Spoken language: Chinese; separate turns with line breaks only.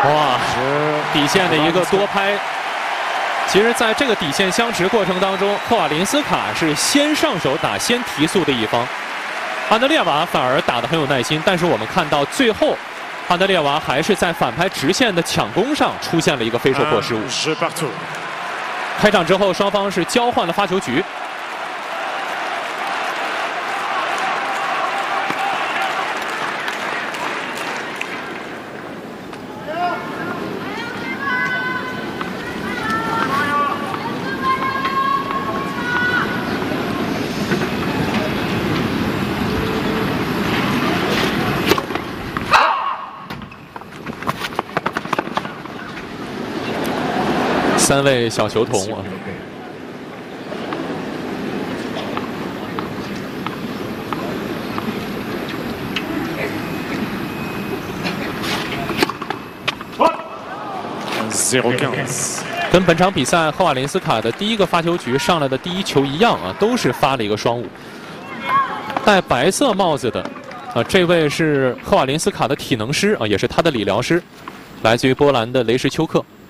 哇，底线的一个多拍。其实，在这个底线相持过程当中，赫瓦林斯卡是先上手打、先提速的一方，安德烈娃反而打得很有耐心。但是我们看到最后，安德烈娃还是在反拍直线的抢攻上出现了一个非受迫失误。开场之后，双方是交换了发球局。3位小球童啊，跟本场比赛赫瓦林斯卡的第一个发球局上来的第一球一样啊，都是发了一个双误。戴白色帽子的啊，这位是赫瓦林斯卡的体能师啊，也是他的理疗师，来自于波兰的雷什丘克。